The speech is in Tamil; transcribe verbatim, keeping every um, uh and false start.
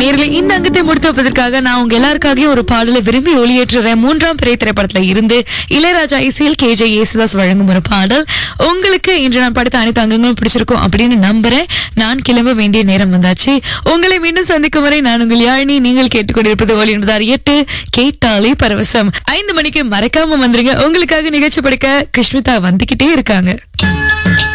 நேரில் இந்த அங்கத்தை முடித்து வைப்பதற்காக நான் உங்க எல்லாருக்காகவும் ஒரு பாடலை விரும்பி ஒளியேற்றுறேன். மூன்றாம் பிறை திரைப்படத்துல இருந்து இளையராஜா இசையில் கே ஜே யேசுதாஸ் வழங்கும் ஒரு பாடல். உங்களுக்கு இன்று நான் படித்த அனைத்து அங்கங்களும் பிடிச்சிருக்கும் அப்படின்னு நம்புறேன். நான் கிளம்ப வேண்டிய நேரம் வந்தாச்சு. உங்களை மீண்டும் சந்திக்கும் வரை நான் உங்கள் யாழினி. நீங்கள் கேட்டுக்கொண்டிருப்பது ஒலி என்பதார் எட்டு கேட்டாலே பரவசம். ஐந்து மணிக்கு மறக்காம வந்துருங்க. உங்களுக்காக நிகழ்ச்சி படிக்க கிருஷ்மிதா வந்துகிட்டே இருக்காங்க.